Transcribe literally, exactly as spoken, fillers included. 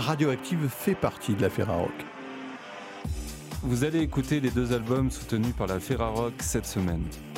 Radioactive fait partie de la Ferrarock. Vous allez écouter les deux albums soutenus par la Ferrarock cette semaine.